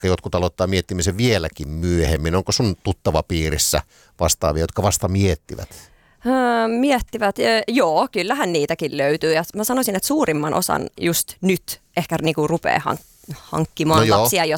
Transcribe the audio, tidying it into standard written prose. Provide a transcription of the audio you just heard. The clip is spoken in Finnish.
vaikka jotkut aloittaa miettimisen vieläkin myöhemmin. Onko sun tuttava piirissä vastaavia, jotka vasta miettivät? Miettivät, joo, kyllähän niitäkin löytyy. Ja mä sanoisin, että suurimman osan just nyt ehkä niinku rupeaa hankkimaan lapsia,